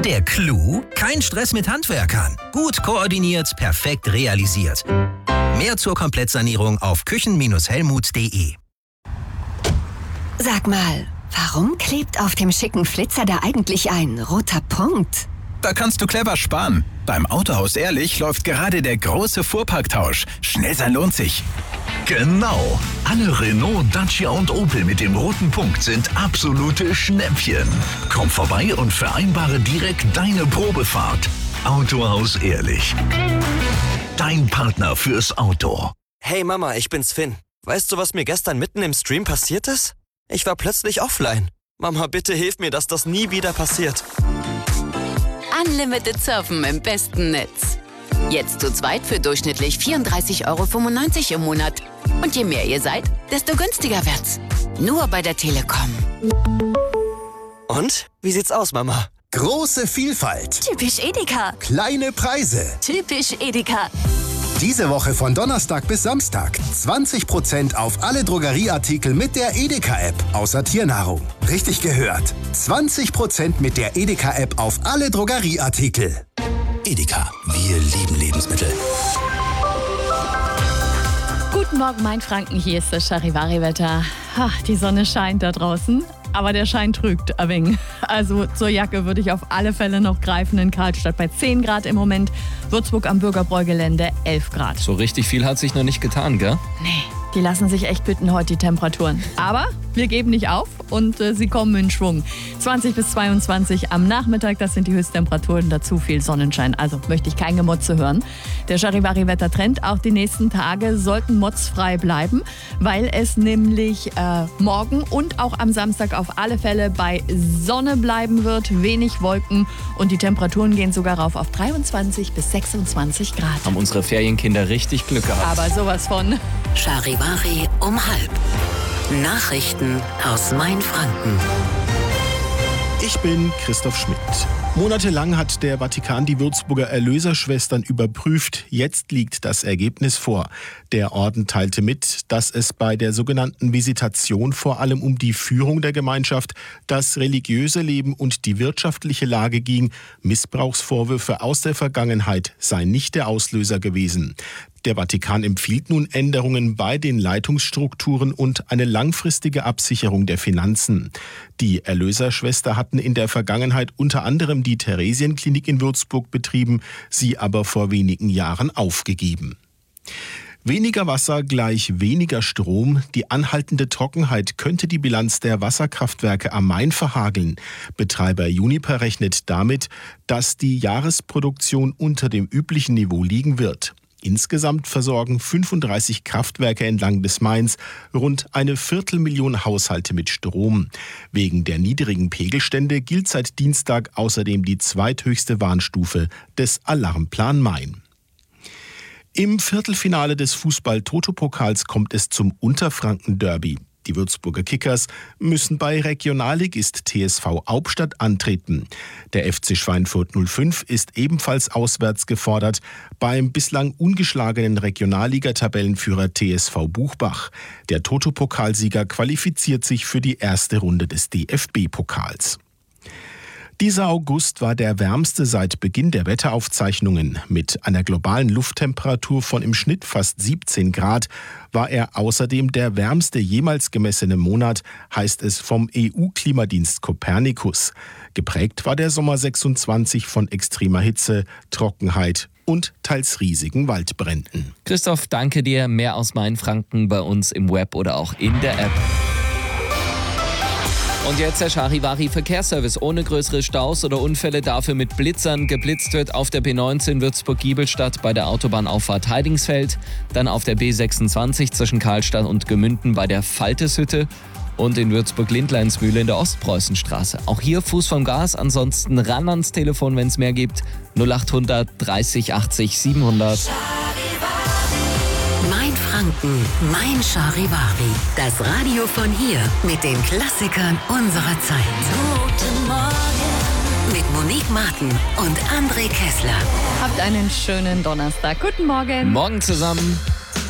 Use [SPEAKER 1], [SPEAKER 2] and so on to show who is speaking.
[SPEAKER 1] Der Clou? Kein Stress mit Handwerkern. Gut koordiniert, perfekt realisiert. Mehr zur Komplettsanierung auf küchen-helmut.de.
[SPEAKER 2] Sag mal, warum klebt auf dem schicken Flitzer da eigentlich ein roter Punkt?
[SPEAKER 3] Da kannst du clever sparen. Beim Autohaus Ehrlich läuft gerade der große Fuhrparktausch. Schnell sein lohnt sich.
[SPEAKER 4] Genau. Alle Renault, Dacia und Opel mit dem roten Punkt sind absolute Schnäppchen. Komm vorbei und vereinbare direkt deine Probefahrt. Autohaus Ehrlich. Dein Partner fürs Auto.
[SPEAKER 5] Hey Mama, ich bin's Finn. Weißt du, was mir gestern mitten im Stream passiert ist? Ich war plötzlich offline. Mama, bitte hilf mir, dass das nie wieder passiert.
[SPEAKER 6] Unlimited Surfen im besten Netz. Jetzt zu zweit für durchschnittlich 34,95 € im Monat. Und je mehr ihr seid, desto günstiger wird's. Nur bei der Telekom.
[SPEAKER 5] Und? Wie sieht's aus, Mama?
[SPEAKER 7] Große Vielfalt.
[SPEAKER 2] Typisch Edeka.
[SPEAKER 7] Kleine Preise.
[SPEAKER 2] Typisch Edeka.
[SPEAKER 7] Diese Woche von Donnerstag bis Samstag 20% auf alle Drogerieartikel mit der Edeka-App, außer Tiernahrung. Richtig gehört. 20% mit der Edeka-App auf alle Drogerieartikel. Edeka, wir lieben Lebensmittel.
[SPEAKER 8] Guten Morgen, mein Franken, hier ist das Charivari-Wetter. Die Sonne scheint da draußen, aber der Schein trügt ein wenig. Also zur Jacke würde ich auf alle Fälle noch greifen. In Karlstadt bei 10 Grad im Moment, Würzburg am Bürgerbräugelände 11 Grad.
[SPEAKER 9] So richtig viel hat sich noch nicht getan, gell?
[SPEAKER 8] Nee, die lassen sich echt bitten heute, die Temperaturen. Aber wir geben nicht auf und sie kommen in Schwung. 20 bis 22 am Nachmittag, das sind die Höchsttemperaturen, dazu viel Sonnenschein. Also möchte ich kein Gemotze hören. Der Charivari-Wettertrend, auch die nächsten Tage sollten motzfrei bleiben, weil es nämlich morgen und auch am Samstag auf alle Fälle bei Sonne bleiben wird, wenig Wolken und die Temperaturen gehen sogar rauf auf 23 bis 26 Grad.
[SPEAKER 9] Haben unsere Ferienkinder richtig Glück gehabt.
[SPEAKER 8] Aber sowas von.
[SPEAKER 6] Charivari um 12:30. Nachrichten aus Mainfranken.
[SPEAKER 10] Ich bin Christoph Schmidt. Monatelang hat der Vatikan die Würzburger Erlöserschwestern überprüft. Jetzt liegt das Ergebnis vor. Der Orden teilte mit, dass es bei der sogenannten Visitation vor allem um die Führung der Gemeinschaft, das religiöse Leben und die wirtschaftliche Lage ging. Missbrauchsvorwürfe aus der Vergangenheit seien nicht der Auslöser gewesen. Der Vatikan empfiehlt nun Änderungen bei den Leitungsstrukturen und eine langfristige Absicherung der Finanzen. Die Erlöserschwester hatten in der Vergangenheit unter anderem die Theresienklinik in Würzburg betrieben, sie aber vor wenigen Jahren aufgegeben. Weniger Wasser gleich weniger Strom. Die anhaltende Trockenheit könnte die Bilanz der Wasserkraftwerke am Main verhageln. Betreiber Uniper rechnet damit, dass die Jahresproduktion unter dem üblichen Niveau liegen wird. Insgesamt versorgen 35 Kraftwerke entlang des Mains rund 250.000 Haushalte mit Strom. Wegen der niedrigen Pegelstände gilt seit Dienstag außerdem die zweithöchste Warnstufe des Alarmplan Main. Im Viertelfinale des Fußball-Toto-Pokals kommt es zum Unterfranken-Derby. Die Würzburger Kickers müssen bei Regionalligist TSV Hauptstadt antreten. Der FC Schweinfurt 05 ist ebenfalls auswärts gefordert beim bislang ungeschlagenen Regionalliga-Tabellenführer TSV Buchbach. Der Toto-Pokalsieger qualifiziert sich für die erste Runde des DFB-Pokals. Dieser August war der wärmste seit Beginn der Wetteraufzeichnungen. Mit einer globalen Lufttemperatur von im Schnitt fast 17 Grad war er außerdem der wärmste jemals gemessene Monat, heißt es vom EU-Klimadienst Copernicus. Geprägt war der Sommer 26 von extremer Hitze, Trockenheit und teils riesigen Waldbränden.
[SPEAKER 9] Christoph, danke dir. Mehr aus Mainfranken bei uns im Web oder auch in der App. Und jetzt der Charivari Verkehrsservice. Ohne größere Staus oder Unfälle, dafür mit Blitzern. Geblitzt wird auf der B19 Würzburg-Giebelstadt bei der Autobahnauffahrt Heidingsfeld. Dann auf der B26 zwischen Karlstadt und Gemünden bei der Falteshütte. Und in Würzburg-Lindleinsmühle in der Ostpreußenstraße. Auch hier Fuß vom Gas, ansonsten ran ans Telefon, wenn es mehr gibt. 0800 30 80 700.
[SPEAKER 6] Mainfranken, mein Charivari. Das Radio von hier mit den Klassikern unserer Zeit. Guten Morgen. Mit Monique Martin und André Kessler.
[SPEAKER 8] Habt einen schönen Donnerstag. Guten Morgen.
[SPEAKER 9] Morgen zusammen.